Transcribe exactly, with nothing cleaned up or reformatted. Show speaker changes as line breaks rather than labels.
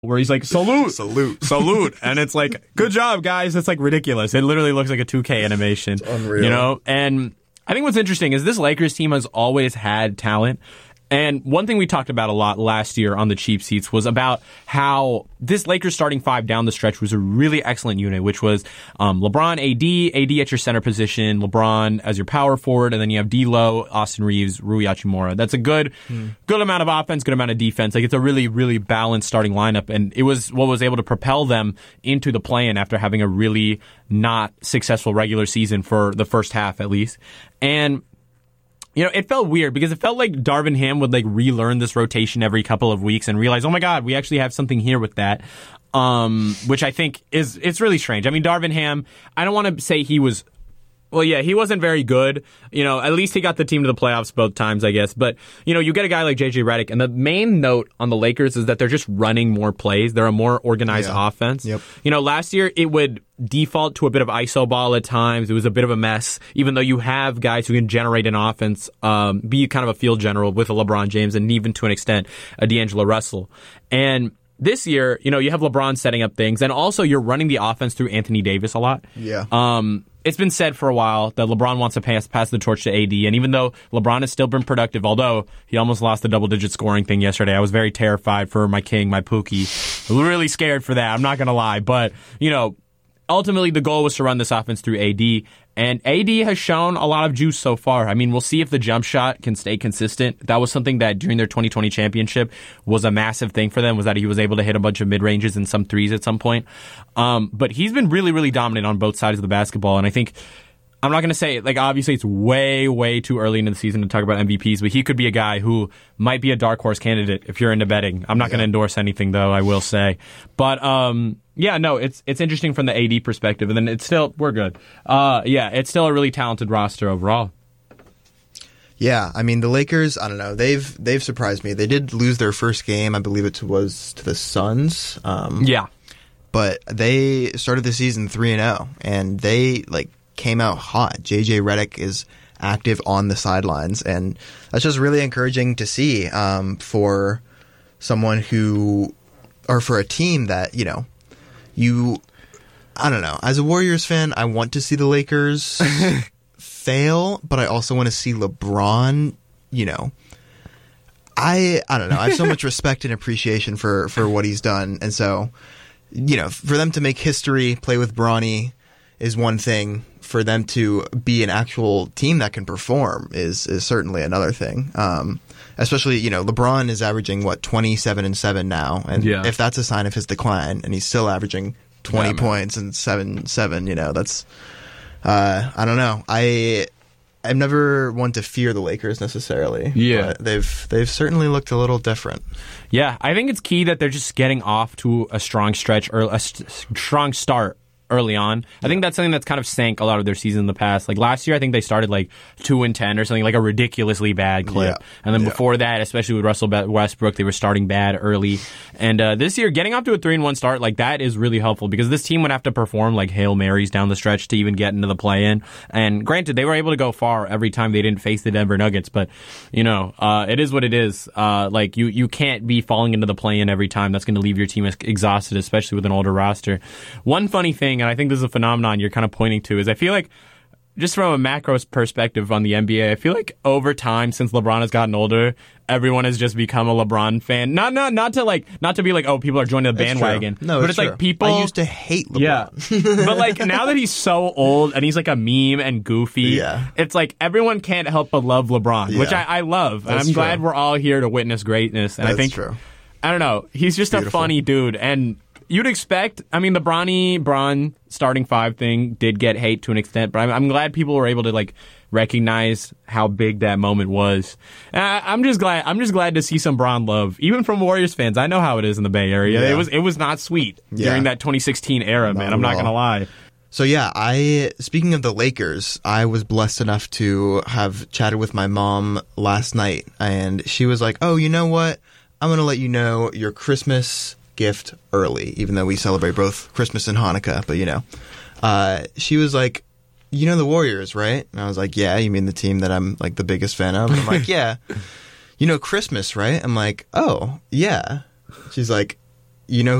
where he's like, salute,
salute,
salute. And it's like, good job, guys. It's like ridiculous. It literally looks like a two K animation.
It's unreal.
You know? And I think what's interesting is this Lakers team has always had talent. And one thing we talked about a lot last year on the cheap seats was about how this Lakers starting five down the stretch was a really excellent unit, which was um, LeBron, A D, A D at your center position, LeBron as your power forward, and then you have D'Lo, Austin Reeves, Rui Hachimura. That's a good, hmm. good amount of offense, good amount of defense. Like it's a really, really balanced starting lineup, and it was what was able to propel them into the play-in after having a really not successful regular season for the first half at least. And you know, it felt weird because it felt like Darvin Ham would like relearn this rotation every couple of weeks and realize, oh my God, we actually have something here with that. Um, which I think is, it's really strange. I mean, Darvin Ham, I don't want to say he was, well, yeah, he wasn't very good. You know, at least he got the team to the playoffs both times, I guess. But, you know, you get a guy like J J Redick, and the main note on the Lakers is that they're just running more plays. They're a more organized yeah. offense.
Yep.
You know, last year it would default to a bit of iso ball at times. It was a bit of a mess, even though you have guys who can generate an offense, um, be kind of a field general with a LeBron James and even to an extent a D'Angelo Russell. And this year, you know, you have LeBron setting up things, and also you're running the offense through Anthony Davis a lot.
Yeah.
Um, it's been said for a while that LeBron wants to pass pass the torch to A D, and even though LeBron has still been productive, although he almost lost the double-digit scoring thing yesterday, I was very terrified for my king, my Pookie. Really scared for that, I'm not going to lie. But, you know, ultimately the goal was to run this offense through A D, and A D has shown a lot of juice so far. I mean, we'll see if the jump shot can stay consistent. That was something that during their twenty twenty championship was a massive thing for them, was that he was able to hit a bunch of mid-ranges and some threes at some point. Um, but he's been really, really dominant on both sides of the basketball, and I think I'm not going to say, like, obviously it's way, way too early in the season to talk about M V Ps, but he could be a guy who might be a dark horse candidate if you're into betting. I'm not yeah. going to endorse anything, though, I will say. But, um, yeah, no, it's it's interesting from the A D perspective, and then it's still, we're good. Uh, yeah, it's still a really talented roster overall.
Yeah, I mean, the Lakers, I don't know, they've they've surprised me. They did lose their first game, I believe it was to the Suns. Um,
yeah.
But they started the season three and oh, and they, like, came out hot. J J Redick is active on the sidelines, and that's just really encouraging to see um, for someone who, or for a team that, you know, you, I don't know, as a Warriors fan, I want to see the Lakers fail, but I also want to see LeBron, you know, I, I don't know, I have so much respect and appreciation for, for what he's done, and so, you know, for them to make history, play with Bronny is one thing. For them to be an actual team that can perform is is certainly another thing. Um, especially, you know, LeBron is averaging, what, twenty-seven and seven now. And
yeah.
if that's a sign of his decline, and he's still averaging twenty
yeah,
points and seven seven, you know, that's, uh, I don't know. I, I'm never one to fear the Lakers necessarily.
Yeah.
But they've, they've certainly looked a little different.
Yeah, I think it's key that they're just getting off to a strong stretch or a st- strong start early on. I think that's something that's kind of sank a lot of their season in the past. Like last year, I think they started like two and ten or something, like a ridiculously bad clip.
Yeah.
And then
yeah.
before that, especially with Russell Westbrook, they were starting bad early. And uh, this year, getting off to a three and one start, like that is really helpful because this team would have to perform like Hail Marys down the stretch to even get into the play-in. And granted, they were able to go far every time they didn't face the Denver Nuggets, but you know, uh, it is what it is. Uh, like you, you can't be falling into the play-in every time. That's going to leave your team exhausted, especially with an older roster. One funny thing, and I think this is a phenomenon you're kind of pointing to, is I feel like just from a macro perspective on the N B A, I feel like over time since LeBron has gotten older, everyone has just become a LeBron fan. Not not not to like not to be like, oh, people are joining the bandwagon.
No,
but
it's,
it's
true.
like people
I used to hate LeBron.
Yeah. But like now that he's so old and he's like a meme and goofy,
yeah.
it's like everyone can't help but love LeBron,
yeah.
which I, I love. And
That's
I'm
true.
glad we're all here to witness greatness. And
That's
I think
true.
I don't know, he's just
Beautiful.
a funny dude. And you'd expect, I mean, the Bronny Bron starting five thing did get hate to an extent, but I'm, I'm glad people were able to like recognize how big that moment was. And I, I'm just glad. I'm just glad to see some Bron love, even from Warriors fans. I know how it is in the Bay Area.
Yeah.
It was it was not sweet
Yeah.
during that twenty sixteen era,
Not
man. I'm
at
not
all.
gonna lie.
So yeah, I speaking of the Lakers, I was blessed enough to have chatted with my mom last night, and she was like, "Oh, you know what? I'm going to let you know your Christmas gift early, even though we celebrate both Christmas and Hanukkah, but you know." Uh, she was like, "You know the Warriors, right?" And I was like, "Yeah, you mean the team that I'm like the biggest fan of?" And I'm like, "Yeah." "You know Christmas, right?" I'm like, "Oh, yeah." She's like, you know